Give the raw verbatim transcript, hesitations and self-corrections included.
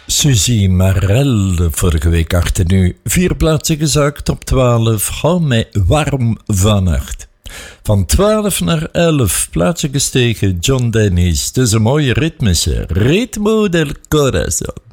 Suzy Marel, vorige week achter nu. Vier plaatsen gezakt op twaalf. Hou mij warm vannacht. Van twaalf naar elf plaatsen gestegen. John Dennis. Het is een mooie ritmische. Ritmo del Corazon.